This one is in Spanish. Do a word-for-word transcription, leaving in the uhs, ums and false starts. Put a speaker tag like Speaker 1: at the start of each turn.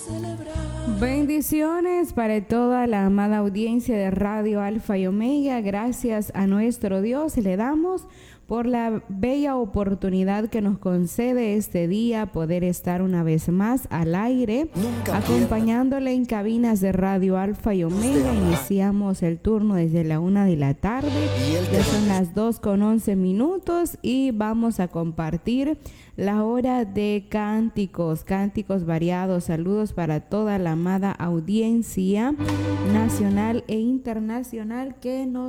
Speaker 1: Bendiciones para toda la amada audiencia de Radio Alfa y Omega. Gracias a nuestro Dios le damos por la bella oportunidad que nos concede este día poder estar una vez más al aire, Nunca acompañándole pierda. En cabinas de Radio Alfa y Omega. Iniciamos el turno desde la una de la tarde, ya son las dos con once minutos y vamos a compartir la hora de cánticos, cánticos variados. Saludos para toda la amada audiencia nacional e internacional que nos